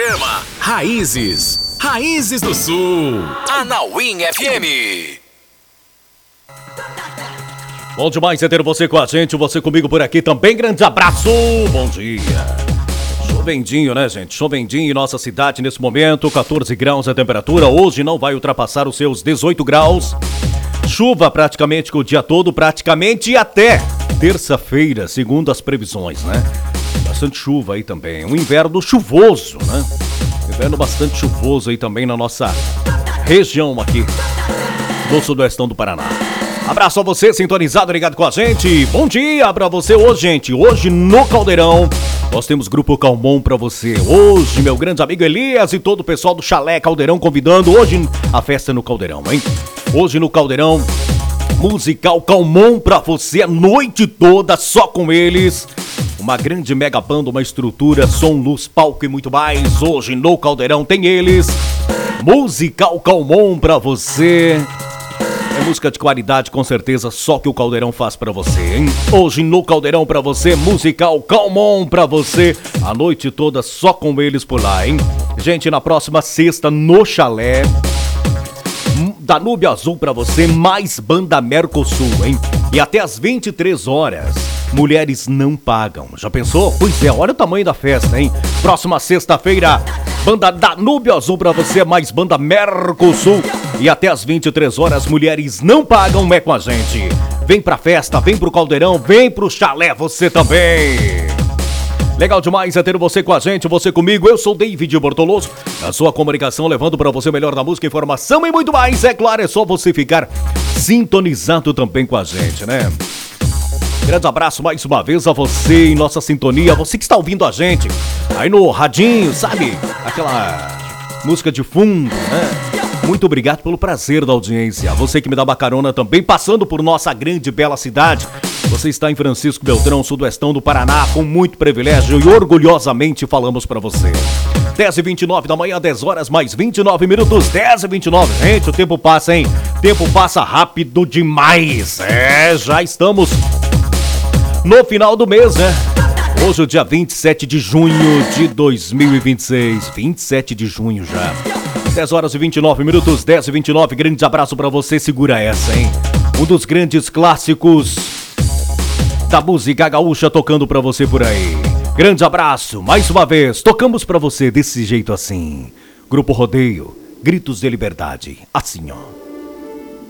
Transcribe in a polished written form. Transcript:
Extrema, Raízes, Raízes do Sul, Anauim FM. Bom demais é ter você com a gente, você comigo por aqui também. Grande abraço, bom dia. Chovendinho, né, gente? Chovendinho em nossa cidade nesse momento, 14 graus a temperatura. Hoje não vai ultrapassar os seus 18 graus. Chuva praticamente o dia todo, praticamente até terça-feira, segundo as previsões, né? Bastante chuva aí também. Um inverno chuvoso, né? Inverno bastante chuvoso aí também na nossa região aqui do sudestão do Paraná. Abraço a você, sintonizado, ligado com a gente. Bom dia pra você hoje, gente. Hoje no Caldeirão nós temos Grupo Calmon pra você. Hoje, meu grande amigo Elias e todo o pessoal do Chalé Caldeirão convidando hoje a festa no Caldeirão, hein? Hoje no Caldeirão, musical Calmon pra você a noite toda, só com eles. Uma grande mega banda, uma estrutura, som, luz, palco e muito mais. Hoje no Caldeirão tem eles. Musical Calmon pra você. É música de qualidade, com certeza, só que o Caldeirão faz pra você, hein? Hoje no Caldeirão pra você, musical Calmon pra você. A noite toda só com eles por lá, hein? Gente, na próxima sexta no Chalé, Danúbio Azul pra você, mais banda Mercosul, hein? E até às 23 horas, mulheres não pagam. Já pensou? Pois é, olha o tamanho da festa, hein? Próxima sexta-feira, banda Danúbio Azul pra você, mais banda Mercosul. E até às 23 horas, mulheres não pagam, é com a gente. Vem pra festa, vem pro Caldeirão, vem pro Chalé, você também. Legal demais é ter você com a gente, você comigo. Eu sou David Bortoloso, na sua comunicação, levando pra você o melhor da música, informação e muito mais. É claro, é só você ficar sintonizado também com a gente, né? Grande abraço mais uma vez a você em nossa sintonia, você que está ouvindo a gente aí no radinho, sabe? Aquela música de fundo, né? Muito obrigado pelo prazer da audiência. Você que me dá uma carona também, passando por nossa grande e bela cidade. Você está em Francisco Beltrão, sudestão do Paraná, com muito privilégio e orgulhosamente falamos pra você. 10h29 da manhã, 10 horas mais 29 minutos, 10h29. Gente, o tempo passa, hein? O tempo passa rápido demais. É, já estamos no final do mês, né? Hoje é o dia 27 de junho de 2026. 27 de junho já. 10 horas e 29 minutos, 10h29. Grande abraço pra você, segura essa, hein? Um dos grandes clássicos da música gaúcha tocando pra você por aí. Grande abraço, mais uma vez, tocamos pra você desse jeito assim. Grupo Rodeio, Gritos de Liberdade, assim ó.